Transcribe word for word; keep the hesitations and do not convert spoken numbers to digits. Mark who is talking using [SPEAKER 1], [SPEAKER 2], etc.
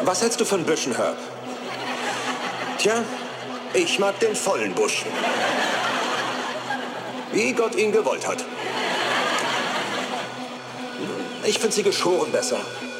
[SPEAKER 1] Was hältst du von Büschen, Herb? Tja, ich mag den vollen Busch. Wie Gott ihn gewollt hat. Ich finde sie geschoren besser.